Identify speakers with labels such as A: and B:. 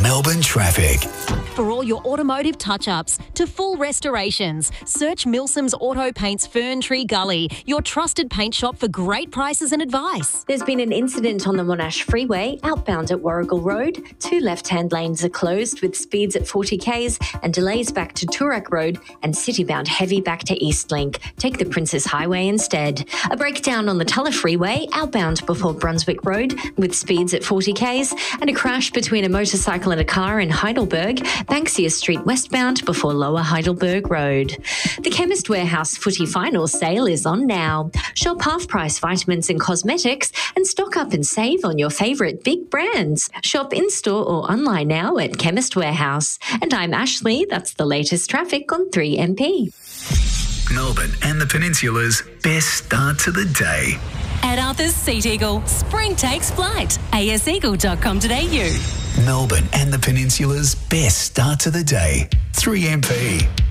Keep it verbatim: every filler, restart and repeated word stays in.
A: Melbourne traffic.
B: For all your automotive touch-ups to full restorations, search Milsom's Auto Paints Ferntree Gully, your trusted paint shop for great prices and advice.
C: There's been an incident on the Monash Freeway outbound at Warrigal Road. Two left-hand lanes are closed with speeds at forty k's and delays back to Toorak Road and city-bound heavy back to Eastlink. Take the Princess Highway instead. A breakdown on the Tulla Freeway outbound before Brunswick Road with speeds at forty k's and a crash between a motorcycle and a car in Heidelberg, Banksia Street westbound before Lower Heidelberg Road. The Chemist Warehouse Footy Final sale is on now. Shop half-price vitamins and cosmetics and stock up and save on your favourite big brands. Shop in-store or online now at Chemist Warehouse. And I'm Ashley. That's the latest traffic on three M P.
A: Melbourne and the Peninsula's best start to the day.
D: At Arthur's Seat Eagle, spring takes flight. a s eagle dot com dot a u.
A: Melbourne and the Peninsula's best start to the day. three M P.